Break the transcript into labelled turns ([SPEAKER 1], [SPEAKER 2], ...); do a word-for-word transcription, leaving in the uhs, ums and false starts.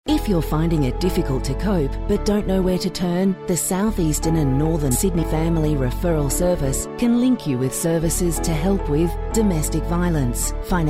[SPEAKER 1] If you're finding it difficult to cope but don't know where to turn, the South Eastern and Northern Sydney Family Referral Service can link you with services to help with domestic violence, financial